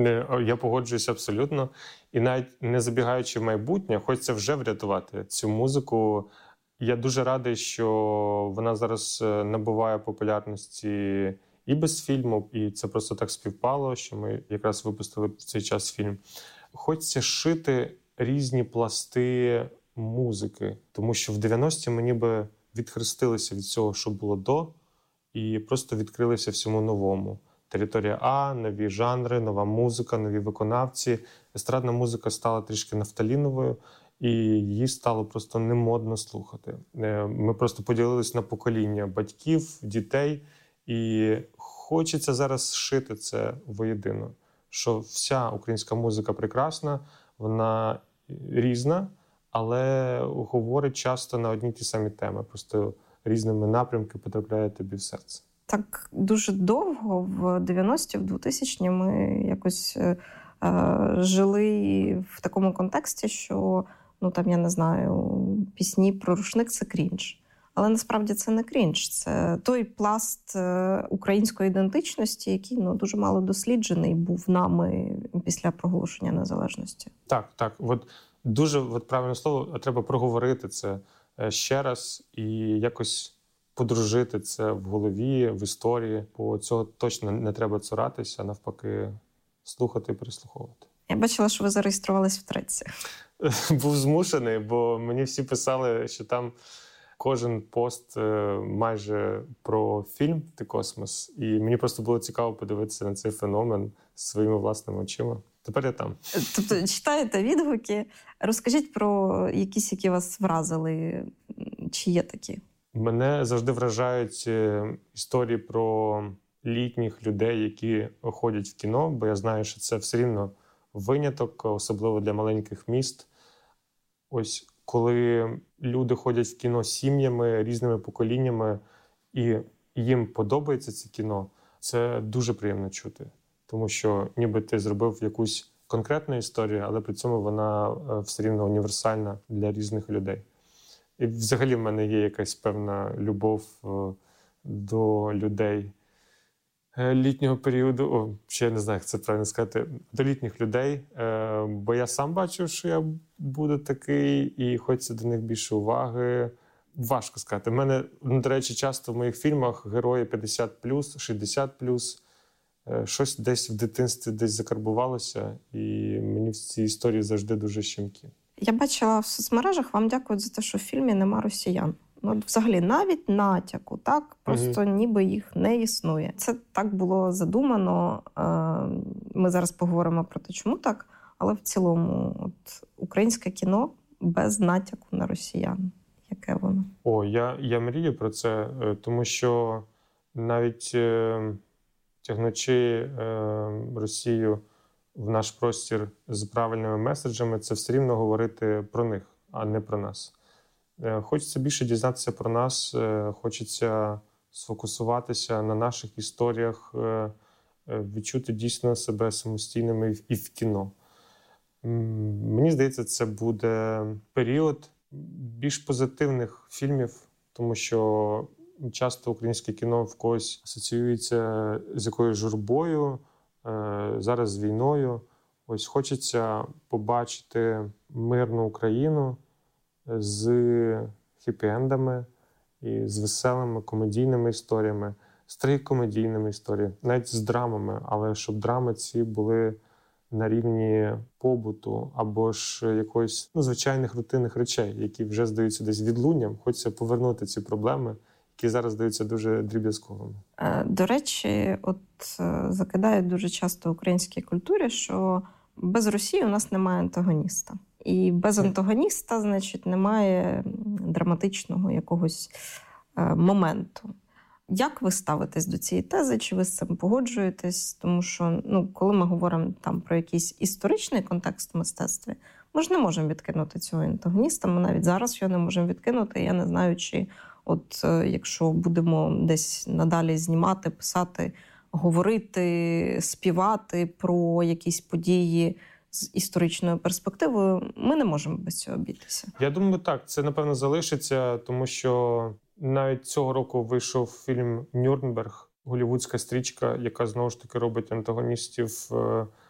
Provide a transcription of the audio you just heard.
Я погоджуюся абсолютно. І навіть не забігаючи в майбутнє, хочеться вже врятувати цю музику. Я дуже радий, що вона зараз набуває популярності і без фільму, і це просто так співпало, що ми якраз випустили в цей час фільм. Хочеться шити різні пласти музики, тому що в 90-ті ми ніби відхрестилися від цього, що було до, і просто відкрилися всьому новому. Територія А, нові жанри, нова музика, нові виконавці. Естрадна музика стала трішки нафталіновою, і її стало просто немодно слухати. Ми просто поділились на покоління батьків, дітей, і хочеться зараз шити це воєдино. Що вся українська музика прекрасна, вона різна, але говорить часто на одні ті самі теми. Просто різними напрямками потрапляє тобі в серце. Так дуже довго, в 90-ті, в 2000-ті ми якось жили в такому контексті, що, я не знаю, пісні про рушник – це крінж. Але насправді це не крінж, це той пласт української ідентичності, який дуже мало досліджений був нами після проголошення незалежності. Так. Дуже правильне слово, треба проговорити це ще раз і якось подружити це в голові, в історії, бо цього точно не треба цуратися, а навпаки слухати і переслуховувати. Я бачила, що ви зареєструвались в Треці. Був змушений, бо мені всі писали, що там кожен пост майже про фільм «Ти космос». І мені просто було цікаво подивитися на цей феномен своїми власними очима. Тепер я там. Тобто читаєте відгуки. Розкажіть про якісь, які вас вразили. Чи є такі? Мене завжди вражають історії про літніх людей, які ходять в кіно, бо я знаю, що це все рівно виняток, особливо для маленьких міст. Ось коли люди ходять в кіно сім'ями, різними поколіннями, і їм подобається це кіно, це дуже приємно чути. Тому що ніби ти зробив якусь конкретну історію, але при цьому вона все рівно універсальна для різних людей. І взагалі в мене є якась певна любов до людей літнього періоду, ще я не знаю, як це правильно сказати, до літніх людей, бо я сам бачив, що я буду такий, і хочеться до них більше уваги. Важко сказати. У мене, до речі, часто в моїх фільмах герої 50+, 60+, щось десь в дитинстві десь закарбувалося, і мені в цій історії завжди дуже щемкі. Я бачила в соцмережах, вам дякують за те, що в фільмі нема росіян. Взагалі, навіть натяку, так? Просто ніби їх не існує. Це так було задумано. Ми зараз поговоримо про те, чому так. Але в цілому, українське кіно без натяку на росіян. Яке воно? Я мрію про це, тому що навіть тягнучи Росію в наш простір з правильними меседжами, це все рівно говорити про них, а не про нас. Хочеться більше дізнатися про нас, хочеться сфокусуватися на наших історіях, відчути дійсно себе самостійними і в кіно. Мені здається, це буде період більш позитивних фільмів, тому що часто українське кіно в когось асоціюється з якоюсь журбою, зараз з війною. Ось хочеться побачити мирну Україну з хеппі-ендами і з веселими комедійними історіями, з трагікомедійними історіями, навіть з драмами, але щоб драми ці були на рівні побуту або ж якоїсь звичайних рутинних речей, які вже здаються десь відлунням. Хочеться повернути ці проблеми, які зараз здаються дуже дріб'язковими. До речі, закидають дуже часто в українській культурі, що без Росії у нас немає антагоніста. І без антагоніста, значить, немає драматичного якогось моменту. Як ви ставитесь до цієї тези? Чи ви з цим погоджуєтесь? Тому що, коли ми говоримо там про якийсь історичний контекст в мистецтві, ми ж не можемо відкинути цього антагоніста. Ми навіть зараз його не можемо відкинути. Я не знаю, чи якщо будемо десь надалі знімати, писати, говорити, співати про якісь події з історичною перспективою, ми не можемо без цього обійтися. Я думаю, так. Це, напевно, залишиться, тому що навіть цього року вийшов фільм «Нюрнберг», голлівудська стрічка, яка, знову ж таки, робить антагоністів